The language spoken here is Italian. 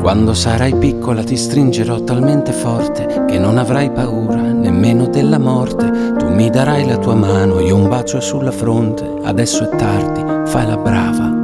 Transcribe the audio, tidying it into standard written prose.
Quando sarai piccola ti stringerò talmente forte che non avrai paura nemmeno della morte. Tu mi darai la tua mano, io un bacio sulla fronte. Adesso è tardi, fai la brava.